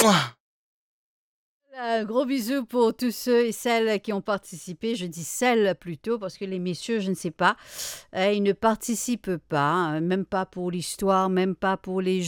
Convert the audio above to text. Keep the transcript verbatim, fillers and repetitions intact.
Un gros bisou pour tous ceux et celles qui ont participé. Je dis celles plutôt parce que les messieurs, je ne sais pas, euh, ils ne participent pas, hein, même pas pour l'histoire, même pas pour les